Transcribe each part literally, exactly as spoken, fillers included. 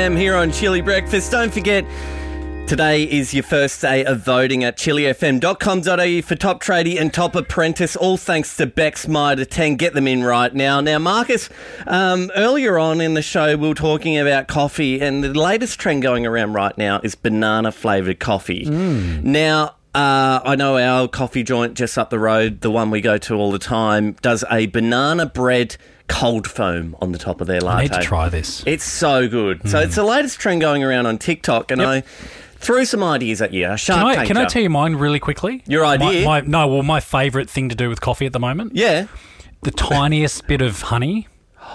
M here on Chili Breakfast. Don't forget, today is your first day of voting at chili f m dot com dot a u for Top Tradie and Top Apprentice, all thanks to Bex Mitre ten. Get them in right now. Now, Marcus, um, earlier on in the show, we were talking about coffee, and the latest trend going around right now is banana-flavoured coffee. Mm. Now, Uh, I know our coffee joint just up the road, the one we go to all the time, does a banana bread cold foam on the top of their latte. I need to try this. It's so good. Mm. So it's the latest trend going around on TikTok, and yep. I threw some ideas at you. Shark can I, Tank can I tell you mine really quickly? Your idea? My, my, no, well, my favourite thing to do with coffee at the moment? Yeah. The tiniest bit of honey.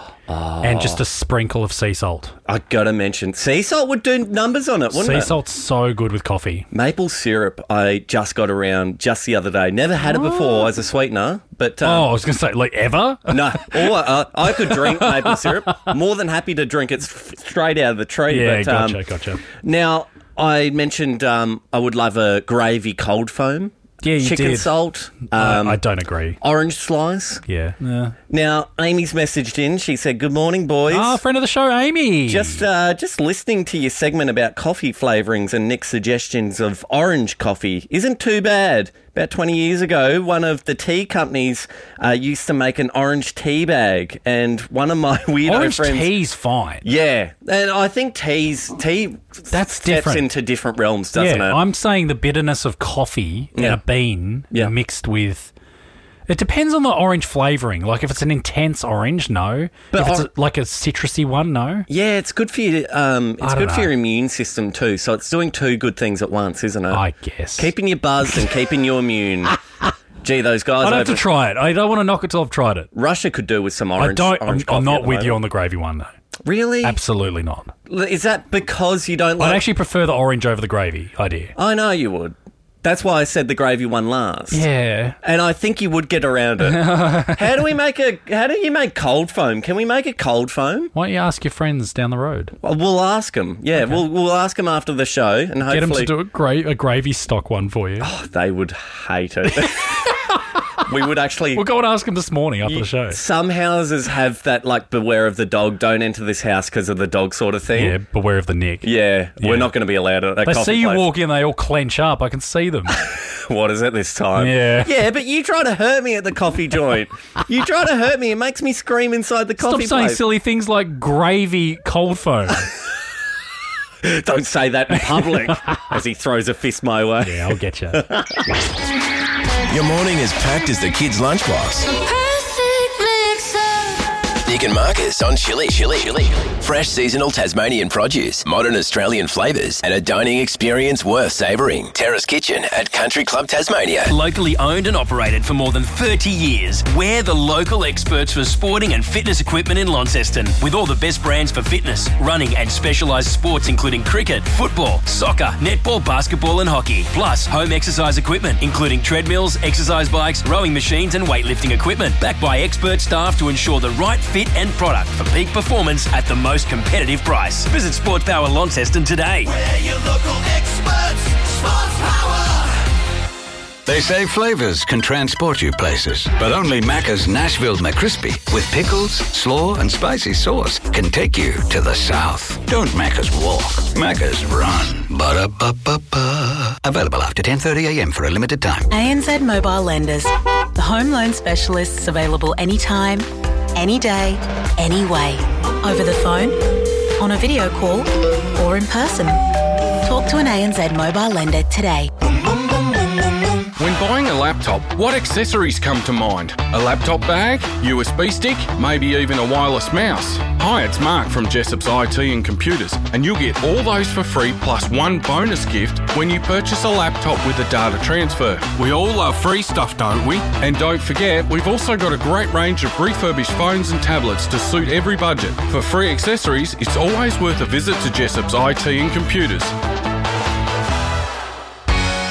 Oh. And just a sprinkle of sea salt. I gotta mention, sea salt would do numbers on it, wouldn't sea it? Sea salt's so good with coffee. Maple syrup, I just got around just the other day. Never had it before as a sweetener, but um, oh, I was going to say, like ever? No, or uh, I could drink maple syrup. More than happy to drink it f- straight out of the tree. Yeah, but, gotcha, um, gotcha. Now, I mentioned um, I would love a gravy cold foam. Yeah, you Chicken did. salt. Um, I, I don't agree. Orange slice. Yeah. yeah. Now, Amy's messaged in. She said, "Good morning, boys. Oh, friend of the show, Amy. Just uh, just listening to your segment about coffee flavourings and Nick's suggestions of orange coffee isn't too bad. About twenty years ago, one of the tea companies uh, used to make an orange tea bag, and one of my weirdo orange friends... Orange tea's fine. Yeah, and I think tea's, tea That's steps different. into different realms, doesn't yeah, it? I'm saying the bitterness of coffee yeah. in a bean yeah. mixed with... It depends on the orange flavouring. Like, if it's an intense orange, no. But if it's or- a, like a citrusy one, no. Yeah, it's good for you. Um, it's good know. for your immune system too. So it's doing two good things at once, isn't it? I guess. Keeping you buzzed and keeping you immune. Gee, those guys. I'd have over- to try it. I don't want to knock it till I've tried it. Russia could do with some orange. I don't. Orange I'm, I'm not with moment. you on the gravy one though. Really? Absolutely not. Is that because you don't like... I'd actually prefer the orange over the gravy idea. I know you would. That's why I said the gravy one last. Yeah. And I think you would get around it. How do we make a... How do you make cold foam? Can we make a cold foam? Why don't you ask your friends down the road? Well, we'll ask them. Yeah, okay. we'll we'll ask them after the show and hopefully... Get them to do a, gra- a gravy stock one for you. Oh, they would hate it. We would actually... We'll go and ask them this morning after you, the show. Some houses have that, like, beware of the dog, don't enter this house because of the dog sort of thing. Yeah, beware of the Nick. Yeah, yeah. We're not going to be allowed at that They coffee see you place. walk in, they all clench up. I can see them. What is it this time? Yeah. Yeah, but you try to hurt me at the coffee joint. You try to hurt me. It makes me scream inside the coffee place. Stop saying silly things like gravy cold foam. Don't say that in public. As he throws a fist my way. Yeah, I'll get you. Your morning is packed as the kids' lunchbox. Nick and Marcus on Chili Chili. Chili. Fresh seasonal Tasmanian produce, modern Australian flavours, and a dining experience worth savouring. Terrace Kitchen at Country Club Tasmania. Locally owned and operated for more than thirty years, we're the local experts for sporting and fitness equipment in Launceston. With all the best brands for fitness, running and specialised sports including cricket, football, soccer, netball, basketball and hockey. Plus home exercise equipment including treadmills, exercise bikes, rowing machines and weightlifting equipment. Backed by expert staff to ensure the right fit and product for peak performance at the most competitive price. Visit Sports Power Launceston today. We're your local experts, Sports Power. They say flavours can transport you places, but only Macca's Nashville McCrispy with pickles, slaw and spicy sauce can take you to the south. Don't Macca's walk, Macca's run. Ba-da-ba-ba-ba. Available after ten thirty a m for a limited time. A N Z Mobile Lenders. The home loan specialists available anytime, any day, anyway. Over the phone, on a video call, or in person. Talk to an A N Z mobile lender today. When buying a laptop, what accessories come to mind? A laptop bag, U S B stick, maybe even a wireless mouse? Hi, it's Mark from Jessop's I T and Computers, and you'll get all those for free plus one bonus gift when you purchase a laptop with a data transfer. We all love free stuff, don't we? And don't forget, we've also got a great range of refurbished phones and tablets to suit every budget. For free accessories, it's always worth a visit to Jessop's I T and Computers.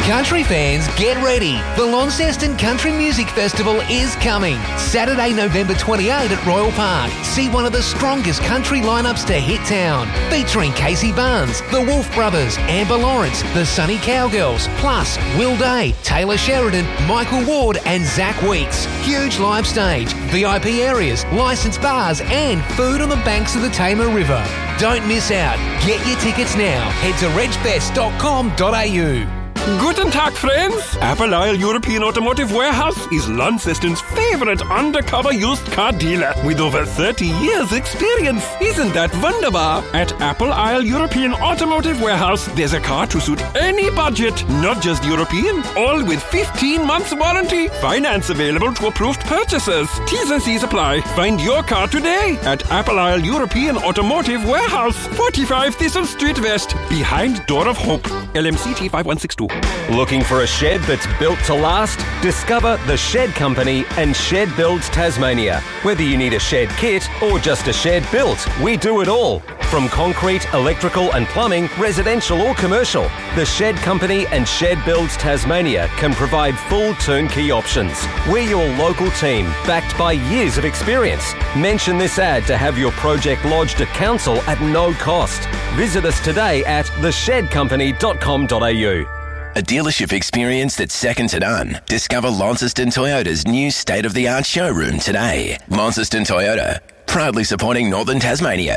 Country fans, get ready. The Launceston Country Music Festival is coming. Saturday, November twenty-eighth at Royal Park. See one of the strongest country lineups to hit town. Featuring Casey Barnes, the Wolf Brothers, Amber Lawrence, the Sunny Cowgirls, plus Will Day, Taylor Sheridan, Michael Ward and Zach Weeks. Huge live stage, V I P areas, licensed bars and food on the banks of the Tamar River. Don't miss out. Get your tickets now. Head to reg fest dot com dot a u. Guten Tag, friends! Apple Isle European Automotive Warehouse is Launceston's favourite undercover used car dealer with over thirty years experience. Isn't that wunderbar? At Apple Isle European Automotive Warehouse, there's a car to suit any budget, not just European, all with fifteen months warranty. Finance available to approved purchasers. T's and C's apply. Find your car today at Apple Isle European Automotive Warehouse, forty-five Thistle Street West, behind Door of Hope. L M C T five one six two. Looking for a shed that's built to last? Discover The Shed Company and Shed Builds Tasmania. Whether you need a shed kit or just a shed built, we do it all. From concrete, electrical and plumbing, residential or commercial, The Shed Company and Shed Builds Tasmania can provide full turnkey options. We're your local team, backed by years of experience. Mention this ad to have your project lodged at council at no cost. Visit us today at the shed company dot com dot a u. A dealership experience that's second to none. Discover Launceston Toyota's new state-of-the-art showroom today. Launceston Toyota, proudly supporting Northern Tasmania.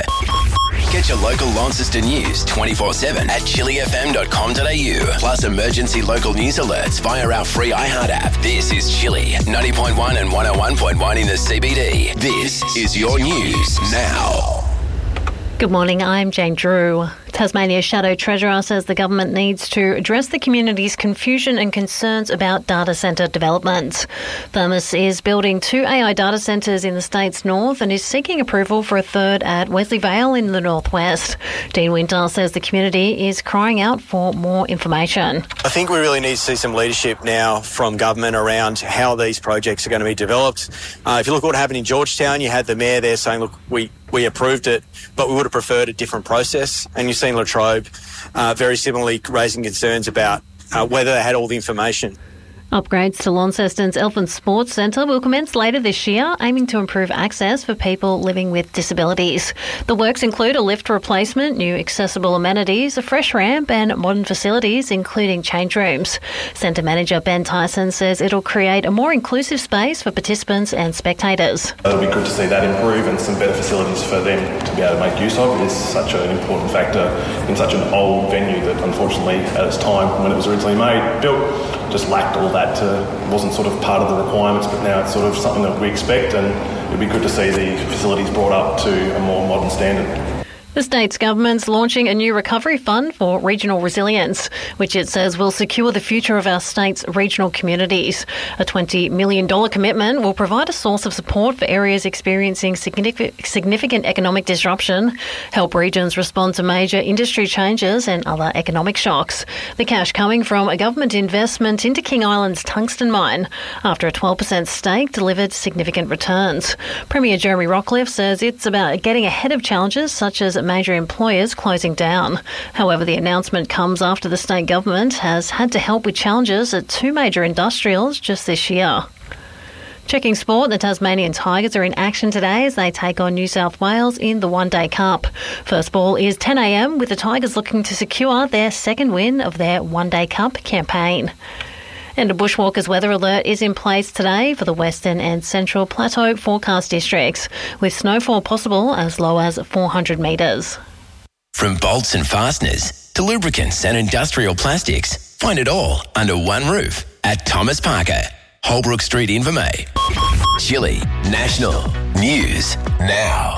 Get your local Launceston news twenty-four seven at chili f m dot com dot a u. Plus emergency local news alerts via our free iHeart app. This is Chili, ninety point one and one oh one point one in the C B D. This is your news now. Good morning, I'm Jane Drew. Tasmania's Shadow Treasurer says the government needs to address the community's confusion and concerns about data centre development. Thermos is building two A I data centres in the state's north and is seeking approval for a third at Wesley Vale in the northwest. Dean Winter says the community is crying out for more information. I think we really need to see some leadership now from government around how these projects are going to be developed. Uh, if you look at what happened in Georgetown, you had the mayor there saying, look, we, we approved it, but we would have preferred a different process. And you've seen Latrobe uh, very similarly raising concerns about uh, whether they had all the information. Upgrades to Launceston's Elfin Sports Centre will commence later this year, aiming to improve access for people living with disabilities. The works include a lift replacement, new accessible amenities, a fresh ramp and modern facilities, including change rooms. Centre manager Ben Tyson says it'll create a more inclusive space for participants and spectators. It'll be good to see that improve and some better facilities for them to be able to make use of. It is such an important factor in such an old venue that unfortunately at its time when it was originally made, built, just lacked all that. To, wasn't sort of part of the requirements, but now it's sort of something that we expect, and it'd be good to see the facilities brought up to a more modern standard. The state's government's launching a new recovery fund for regional resilience, which it says will secure the future of our state's regional communities. A twenty million dollars commitment will provide a source of support for areas experiencing significant, significant economic disruption, help regions respond to major industry changes and other economic shocks. The cash coming from a government investment into King Island's tungsten mine after a twelve percent stake delivered significant returns. Premier Jeremy Rockcliffe says it's about getting ahead of challenges such as major employers closing down. However, the announcement comes after the state government has had to help with challenges at two major industrials just this year. Checking sport, the Tasmanian Tigers are in action today as they take on New South Wales in the One Day Cup. First ball is ten a m with the Tigers looking to secure their second win of their One Day Cup campaign. And a bushwalkers weather alert is in place today for the Western and Central Plateau forecast districts, with snowfall possible as low as four hundred metres. From bolts and fasteners to lubricants and industrial plastics, find it all under one roof at Thomas Parker, Holbrook Street, Invermay. Chili National News Now.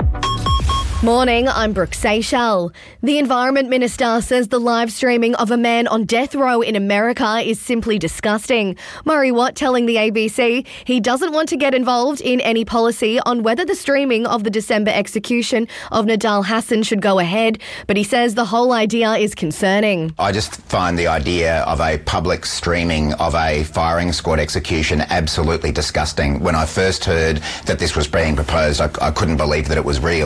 Morning, I'm Brooke Seychelles. The Environment Minister says the live streaming of a man on death row in America is simply disgusting. Murray Watt telling the A B C he doesn't want to get involved in any policy on whether the streaming of the December execution of Nidal Hasan should go ahead, but he says the whole idea is concerning. I just find the idea of a public streaming of a firing squad execution absolutely disgusting. When I first heard that this was being proposed, I, I couldn't believe that it was real.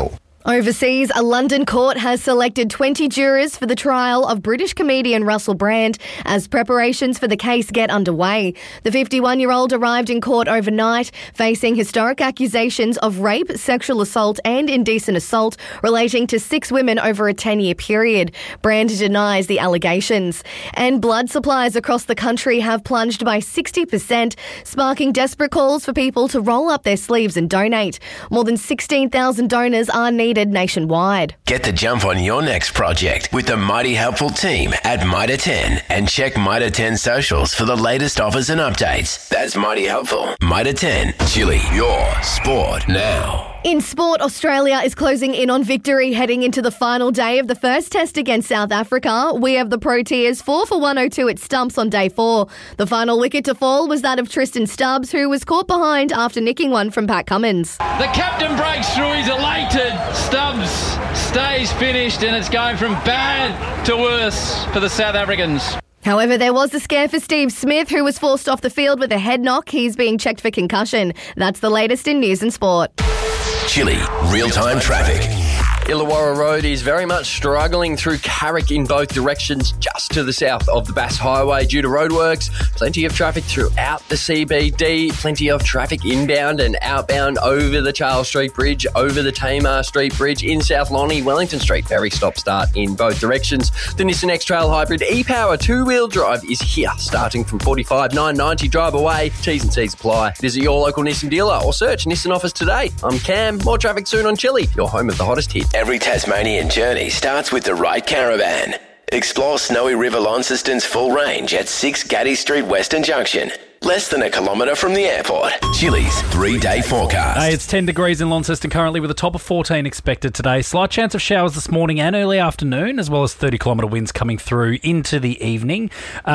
Overseas, a London court has selected twenty jurors for the trial of British comedian Russell Brand as preparations for the case get underway. The fifty-one-year-old arrived in court overnight, facing historic accusations of rape, sexual assault and indecent assault relating to six women over a ten-year period. Brand denies the allegations. And blood supplies across the country have plunged by sixty percent, sparking desperate calls for people to roll up their sleeves and donate. More than sixteen thousand donors are needed nationwide. Get the jump on your next project with the Mighty Helpful team at Mitre ten and check Mitre ten socials for the latest offers and updates. That's Mighty Helpful. Mitre ten, Chili, your sport now. In sport, Australia is closing in on victory heading into the final day of the first test against South Africa. We have the Proteas four for one oh two at stumps on day four. The final wicket to fall was that of Tristan Stubbs, who was caught behind after nicking one from Pat Cummins. The captain breaks through, he's elated. Stubbs stays finished and it's going from bad to worse for the South Africans. However, there was a scare for Steve Smith, who was forced off the field with a head knock. He's being checked for concussion. That's the latest in news and sport. Chili, real-time traffic. Illawarra Road is very much struggling through Carrick in both directions, just to the south of the Bass Highway due to roadworks. Plenty of traffic throughout the C B D, plenty of traffic inbound and outbound over the Charles Street Bridge, over the Tamar Street Bridge, in South Lonnie, Wellington Street. Very stop-start in both directions. The Nissan X-Trail Hybrid e-Power two-wheel drive is here, starting from forty-five thousand nine hundred ninety dollars. Drive away. T's and C's apply. Visit your local Nissan dealer or search Nissan Office today. I'm Cam. More traffic soon on Chili, your home of the hottest hit. Every Tasmanian journey starts with the right caravan. Explore Snowy River Launceston's full range at six Gaddy Street Western Junction. Less than a kilometre from the airport. Chili's three-day forecast. Hey, it's ten degrees in Launceston currently with a top of fourteen expected today. Slight chance of showers this morning and early afternoon, as well as thirty kilometre winds coming through into the evening.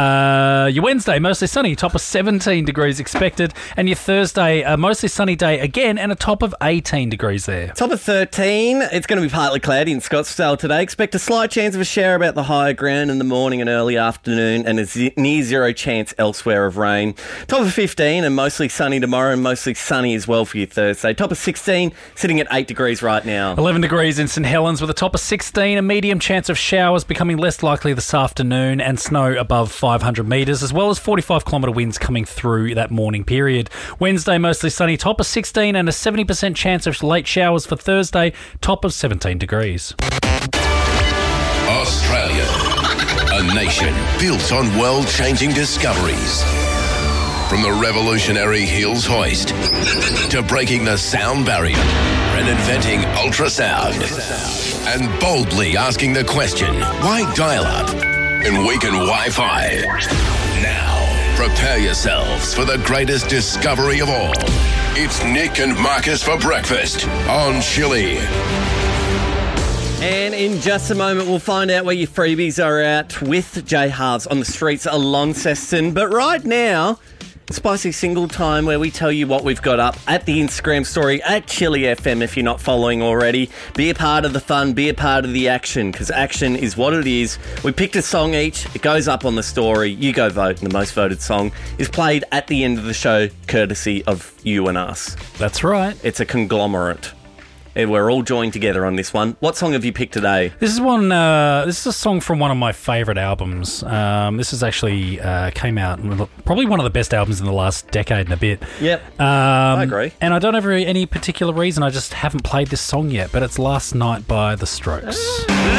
Uh, your Wednesday, mostly sunny, top of seventeen degrees expected. And your Thursday, a mostly sunny day again and a top of eighteen degrees there. Top of thirteen. It's going to be partly cloudy in Scottsdale today. Expect a slight chance of a shower about the higher ground in the morning and early afternoon, and a z- near zero chance elsewhere of rain. Top of fifteen and mostly sunny tomorrow, and mostly sunny as well for your Thursday. Top of sixteen, sitting at eight degrees right now. eleven degrees in St Helens with a top of sixteen, a medium chance of showers becoming less likely this afternoon, and snow above five hundred metres, as well as forty-five kilometre winds coming through that morning period. Wednesday, mostly sunny, top of sixteen, and a seventy percent chance of late showers for Thursday, top of seventeen degrees. Australia, a nation built on world-changing discoveries. From the revolutionary Hills hoist to breaking the sound barrier and inventing ultrasound and boldly asking the question, why dial-up and weaken Wi-Fi? Now, prepare yourselves for the greatest discovery of all. It's Nick and Marcus for breakfast on Chili. And in just a moment, we'll find out where your freebies are at with Jay Halves on the streets of Launceston. But right now, Spicy Single time, where we tell you what we've got up at the Instagram story at Chili F M if you're not following already. Be a part of the fun, be a part of the action, because action is what it is. We picked a song each, it goes up on the story, you go vote, and the most voted song is played at the end of the show, courtesy of you and us. That's right. It's a conglomerate. And we're all joined together on this one. What song have you picked today? This is one. Uh, this is a song from one of my favourite albums. Um, this is actually uh, came out probably one of the best albums in the last decade and a bit. Yep, um, I agree. And I don't have any particular reason. I just haven't played this song yet. But it's "Last Night" by The Strokes.